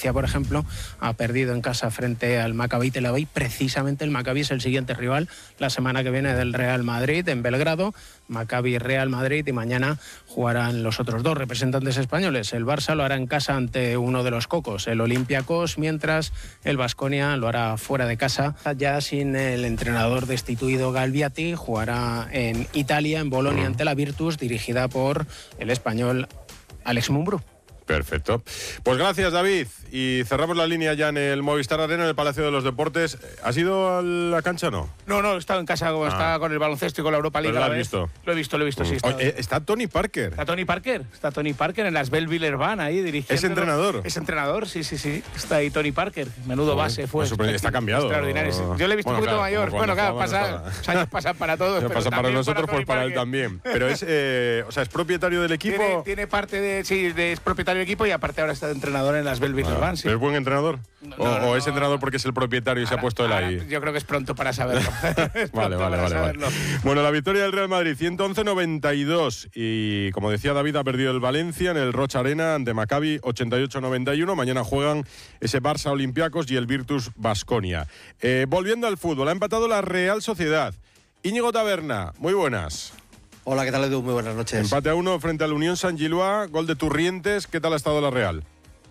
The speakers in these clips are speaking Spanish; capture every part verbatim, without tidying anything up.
Murcia, por ejemplo, ha perdido en casa frente al Maccabi Tel Aviv. Precisamente el Maccabi es el siguiente rival la semana que viene del Real Madrid en Belgrado. Maccabi Real Madrid, y mañana jugarán los otros dos representantes españoles. El Barça lo hará en casa ante uno de los cocos, el Olympiacos, mientras el Baskonia lo hará fuera de casa, ya sin el entrenador destituido Galbiati. Jugará en Italia, en Bolonia, ante la Virtus, dirigida por el español Alex Mumbrú. Perfecto. Pues gracias, David. Y cerramos la línea ya en el Movistar Arena, en el Palacio de los Deportes. ¿Has ido a la cancha o no? No, no, he estado en casa, como ah. estaba con el baloncesto y con la Europa League. ¿Pero lo has visto? Lo he visto, lo he visto, mm. sí. Oye, está Tony Parker. Está Tony Parker, está Tony Parker en las Belleville Van ahí dirigiendo. ¿Es entrenador? Es entrenador, sí, sí, sí. Está ahí Tony Parker. Menudo Joder, base fue. Pues está cambiado. Extraordinario. Yo le he visto bueno, un poquito claro, mayor. Bueno, claro, pasa, los años pasan para todos. Pasa para nosotros, pues para él también. Pero es, eh, o sea, es propietario del equipo. Tiene, tiene parte de, sí, de, es propietario del equipo y aparte ahora está de entrenador en las Belleville ah, Van, sí. ¿Es buen entrenador? No, o, no, no, ¿O es entrenador porque es el propietario y ahora, se ha puesto él ahí? Yo creo que es pronto para saberlo. vale, vale, vale, vale. Bueno, la victoria del Real Madrid, ciento once a noventa y dos. Y como decía David, ha perdido el Valencia en el Rocha Arena ante Maccabi, ochenta y ocho a noventa y uno. Mañana juegan ese Barça Olympiacos y el Virtus Baskonia. Eh, volviendo al fútbol, ha empatado la Real Sociedad. Íñigo Taberna, muy buenas. Hola, ¿qué tal, Edu? Muy buenas noches. Empate a uno frente al Unión Saint-Gilloise, gol de Turrientes. ¿Qué tal ha estado la Real?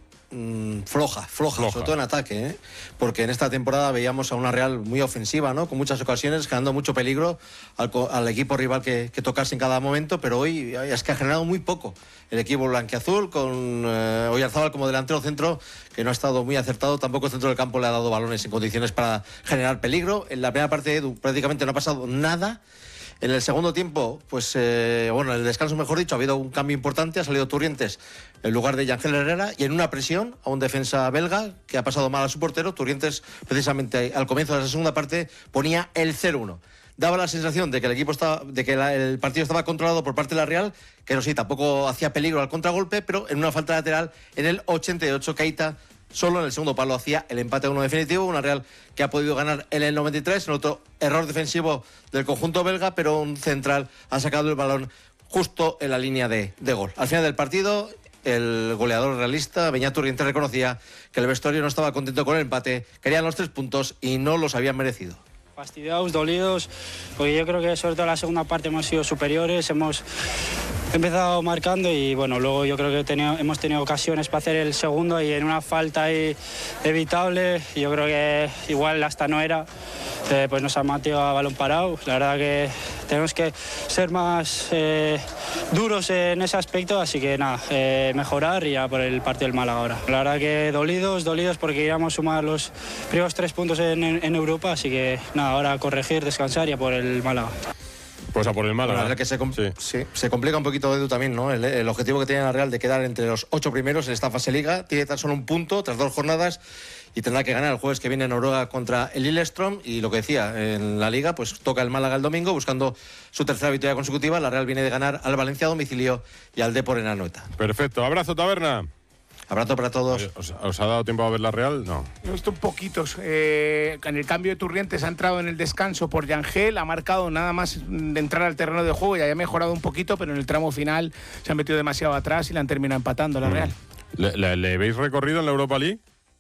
Mm, floja, floja, floja, sobre todo en ataque, ¿eh? Porque en esta temporada veíamos a una Real muy ofensiva, ¿no? Con muchas ocasiones, generando mucho peligro al, al equipo rival que, que tocase en cada momento, pero hoy es que ha generado muy poco el equipo blanquiazul, con eh, Oyarzabal como delantero centro, que no ha estado muy acertado. Tampoco el centro del campo le ha dado balones en condiciones para generar peligro. En la primera parte, Edu, prácticamente no ha pasado nada. En el segundo tiempo, pues eh, bueno, en el descanso, mejor dicho, ha habido un cambio importante. Ha salido Turrientes en lugar de Yangel Herrera, y en una presión a un defensa belga que ha pasado mal a su portero. Turrientes, precisamente al comienzo de la segunda parte, ponía el cero uno. Daba la sensación de que el equipo estaba, de que la, el partido estaba controlado por parte de la Real, que no sí, tampoco hacía peligro al contragolpe, pero en una falta lateral en el ochenta y ocho, Keita solo en el segundo palo hacía el empate a uno definitivo. Una Real que ha podido ganar en el noventa y tres, en otro error defensivo del conjunto belga, pero un central ha sacado el balón justo en la línea de, de gol. Al final del partido, el goleador realista, Beñat Turrientes, reconocía que el vestuario no estaba contento con el empate, querían los tres puntos y no los habían merecido. Fastidiados, dolidos, porque yo creo que sobre todo en la segunda parte hemos sido superiores, hemos empezado marcando y bueno, luego yo creo que tenido, hemos tenido ocasiones para hacer el segundo y en una falta ahí evitable, yo creo que igual hasta no era, eh, pues nos han metido a balón parado. La verdad que tenemos que ser más eh, duros en ese aspecto, así que nada, eh, mejorar y ya por el partido del Málaga ahora. La verdad que dolidos, dolidos porque íbamos a sumar los primeros tres puntos en, en, en Europa, así que nada, ahora corregir, descansar y a por el Málaga. Pues a por el Málaga. La verdad que se, sí. Sí, se complica un poquito, Edu, también, ¿no? El, el objetivo que tiene la Real de quedar entre los ocho primeros en esta fase liga. Tiene tan solo un punto tras dos jornadas y tendrá que ganar el jueves que viene en Noruega contra el Lillestrøm. Y lo que decía, en la liga, pues toca el Málaga el domingo buscando su tercera victoria consecutiva. La Real viene de ganar al Valencia a domicilio y al Depor en Anoeta. Perfecto. Abrazo, Taberna. Abrazo para todos. ¿Os, ¿Os ha dado tiempo a ver la Real? No. He visto un poquitos. Eh, en el cambio de Turrientes ha entrado en el descanso por Yangel, ha marcado nada más de entrar al terreno de juego y había mejorado un poquito, pero en el tramo final se han metido demasiado atrás y la han terminado empatando la Real. ¿Le, le, le veis recorrido en la Europa League?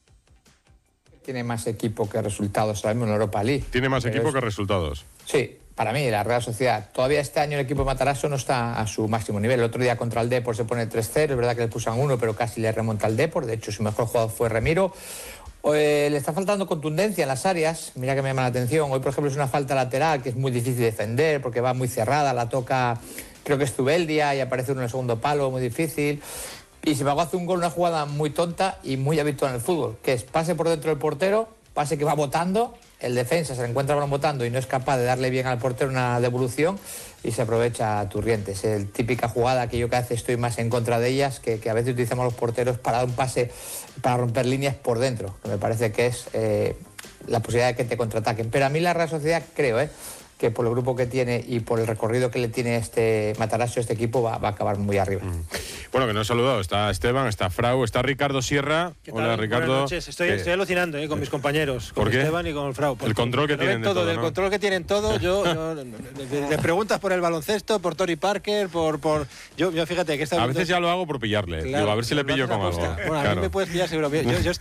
Tiene más equipo que resultados ahora mismo en la Europa League. Tiene más pero equipo es... que resultados. Sí. Para mí, la Real Sociedad, todavía este año el equipo de Matarazzo no está a su máximo nivel. El otro día contra el Depor se pone tres cero, es verdad que le pusan uno, pero casi le remonta al Depor. De hecho, su mejor jugador fue Remiro. Eh, le está faltando contundencia en las áreas, mira que me llama la atención. Hoy, por ejemplo, es una falta lateral que es muy difícil de defender porque va muy cerrada, la toca, creo que es Zubeldia y aparece uno en el segundo palo, muy difícil. Y se pagó hace un gol, una jugada muy tonta y muy habitual en el fútbol, que es pase por dentro del portero, pase que va botando, el defensa se le encuentra botando y no es capaz de darle bien al portero una devolución y se aprovecha a Turrientes. Es la típica jugada que yo cada vez estoy más en contra de ellas, que, que a veces utilizamos los porteros para dar un pase, para romper líneas por dentro, que me parece que es eh, la posibilidad de que te contraataquen. Pero a mí la Real Sociedad creo, ¿eh? que por el grupo que tiene y por el recorrido que le tiene este Matarazzo, este equipo va, va a acabar muy arriba. Mm. Bueno, que no he saludado, está Esteban, está Frau, está Ricardo Sierra. Hola, Ricardo. Buenas noches, estoy, ¿Qué? estoy alucinando eh, con mis compañeros, con ¿Por qué? Esteban y con el Frau. El control que tienen todo, todo, del ¿no? control que tienen todo, yo, yo le preguntas por el baloncesto, por Tony Parker, por... por yo, yo fíjate que esta A veces ya lo hago por pillarle, claro, digo, a ver si le pillo con algo. Bueno, claro. a mí me puedes pillar seguro. Yo, yo